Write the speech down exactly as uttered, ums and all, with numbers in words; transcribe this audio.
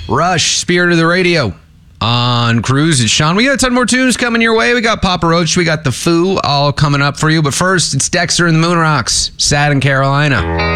Rush, Spirit of the Radio on Cruise. It's Sean. We got a ton more tunes coming your way. We got Papa Roach. We got The Foo all coming up for you. But first, it's Dexter and the Moon Rocks. Sad in Carolina.